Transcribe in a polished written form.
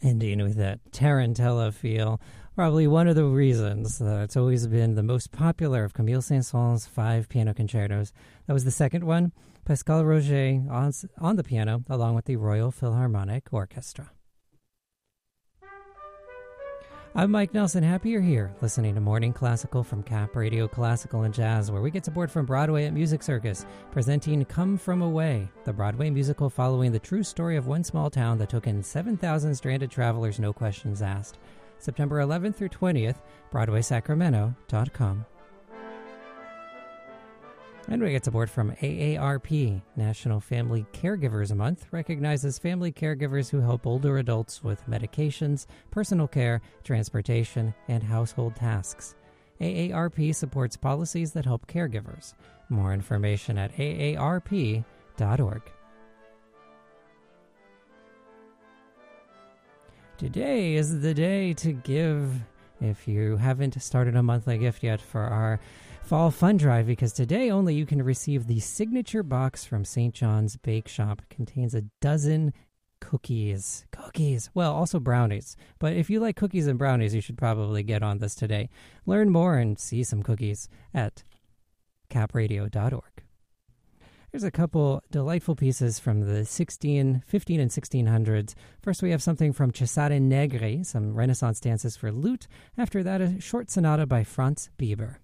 Ending with that Tarantella feel. Probably one of the reasons that it's always been the most popular of Camille Saint-Saëns' 5 piano concertos. That was the second one, Pascal Roger on the piano, along with the Royal Philharmonic Orchestra. I'm Mike Nelson. Happy you're here, listening to Morning Classical from Cap Radio Classical and Jazz, where we get support from Broadway at Music Circus, presenting Come From Away, the Broadway musical following the true story of one small town that took in 7,000 stranded travelers, no questions asked. September 11th through 20th, BroadwaySacramento.com. And we get support from AARP, National Family Caregivers Month, recognizes family caregivers who help older adults with medications, personal care, transportation, and household tasks. AARP supports policies that help caregivers. More information at aarp.org. Today is the day to give, if you haven't started a monthly gift yet, for our Fall Fun Drive, because today only you can receive the signature box from St. John's Bake Shop. It contains a dozen cookies. Well, also brownies. But if you like cookies and brownies, you should probably get on this today. Learn more and see some cookies at capradio.org. There's a couple delightful pieces from the 15 and 1600s. First, we have something from Cesare Negri, some Renaissance dances for lute. After that, a short sonata by Franz Bieber.